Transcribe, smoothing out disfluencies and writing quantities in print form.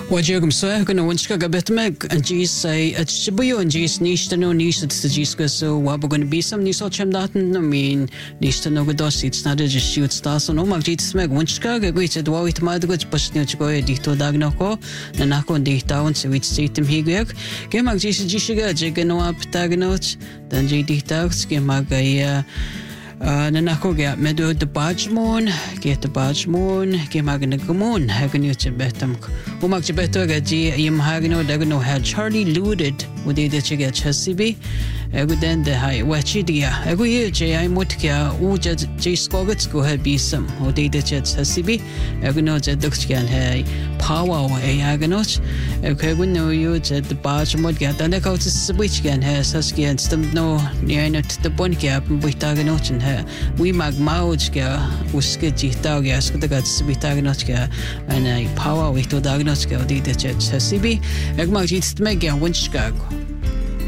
Wajagum so gonna wanchka gabetmek and jeez say at Shibuyo and jeez nishtano nish at the jeeska so what we're gonna be some niso chem daten I mean nishtano godos it's not just shoot stars on omag jeets meg wanchka gagwit at wawit madgoj pasnyo chgo dito dagnoko nanako dihtaon so it's sitem higyak gemag jees jishiga jegano aptagnot dan jedihtags gemagaya nanako ga medo the bajmon get the bajmon ge magna gumon hagnu chebetam umak chebeto ga ji yim hagno dagno had Charlie looted with the chiga chasibi eguden the high wachidia egu ye je I mutkia uja je skogats go have be some o de chet chasibi egno je dukskan hay power o agnos egu no you je the bajmon ga dan ka switch gan has saskian stem no near not the bonkia bitagno we mag mauchka uske jitagya skadagat bitagnochka and power with to diagnoska did the chasibi egmag jitmega winchka